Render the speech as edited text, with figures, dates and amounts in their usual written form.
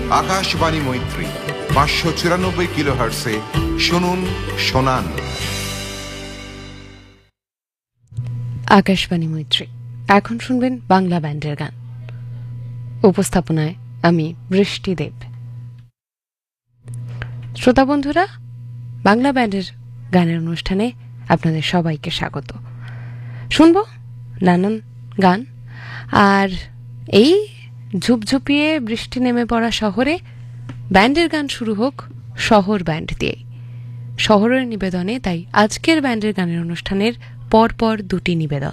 আকাশবাণী মৈত্রী 594 কিলোহার্টসে শুনুন শোনান। আকাশবাণী মৈত্রী, এখন শুনবেন বাংলা ব্যান্ডের গান। উপস্থাপনায় আমি বৃষ্টি দেব। শ্রোতা বন্ধুরা, বাংলা ব্যান্ডের গানের অনুষ্ঠানে আপনাদের সবাইকে স্বাগত। শুনব নানান গান, আর এই ঝুপঝুপিয়ে বৃষ্টি নেমে পড়া শহরে ব্যান্ডের গান শুরু হোক শহর ব্যান্ড দিয়ে, শহরের নিবেদনে। তাই আজকের ব্যান্ডের গানের অনুষ্ঠানের পরপর দুটি নিবেদন।